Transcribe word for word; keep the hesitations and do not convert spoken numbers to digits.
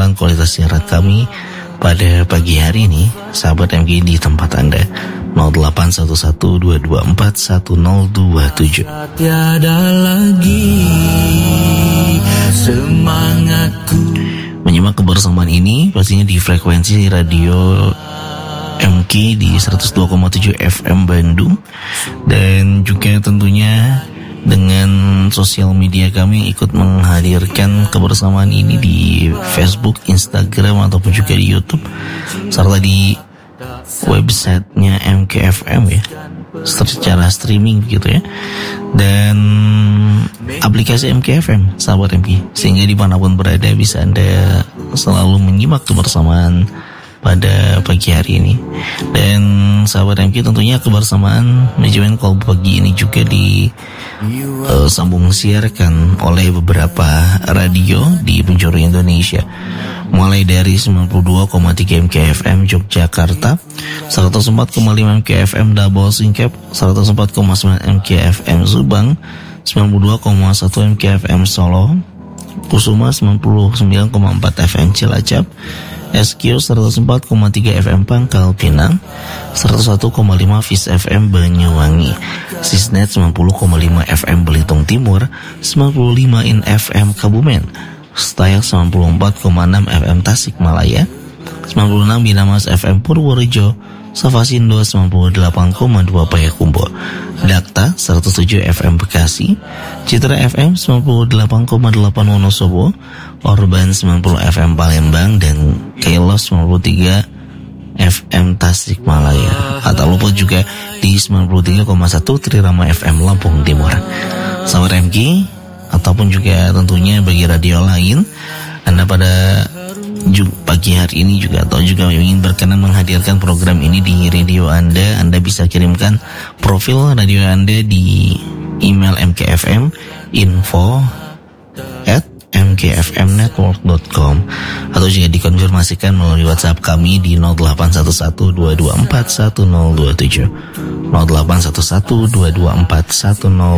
tentang kualitas siaran kami pada pagi hari ini, sahabat M G di tempat Anda. nol delapan satu satu dua dua empat satu nol dua tujuh. Tiada lagi semangatku. Menyimak kebersamaan ini pastinya di frekuensi radio M K di seratus dua koma tujuh F M Bandung, dan juga tentunya dengan sosial media kami ikut menghadirkan kebersamaan ini di Facebook, Instagram, ataupun juga di YouTube, serta di websitenya M K F M ya, secara streaming gitu ya, dan aplikasi M K F M, sahabat M K, sehingga dimanapun berada bisa Anda selalu menyimak kebersamaan pada pagi hari ini. Dan sahabat M K, tentunya kebersamaan manajemen Kolbu pagi ini juga di uh, sambung siarkan oleh beberapa radio di penjuru Indonesia, mulai dari sembilan puluh dua koma tiga M K F M Yogyakarta, seratus empat koma lima M K F M Double Singkep, seratus empat koma sembilan M K F M Subang, sembilan puluh dua koma satu M K F M Solo, Kusuma sembilan puluh sembilan koma empat F M Cilacap, S Q seratus empat koma tiga F M Pangkal Pinang, seratus satu koma lima Fis F M Banyuwangi, Sisnet sembilan puluh koma lima F M Belitung Timur, sembilan puluh lima In F M Kabumen, Style sembilan puluh empat koma enam F M Tasikmalaya, sembilan puluh enam Binamas F M Purworejo, Safasindo sembilan puluh delapan koma dua Payakumbuh, Dakta seratus tujuh F M Bekasi, Citra F M sembilan puluh delapan koma delapan Wonosobo, Orban sembilan puluh F M Palembang, dan Kelos sembilan puluh tiga F M Tasikmalaya. Atau lupa juga di sembilan puluh tiga koma satu Trirama F M Lampung Timur. Sahabat M K, ataupun juga tentunya bagi radio lain, Anda pada pagi hari ini juga atau juga ingin berkenan menghadirkan program ini di radio Anda, Anda bisa kirimkan profil radio Anda di email m k f m info at m k f m network dot com, atau juga dikonfirmasikan melalui WhatsApp kami di nol delapan satu satu dua dua empat satu nol dua tujuh, nol delapan satu satu dua dua empat satu nol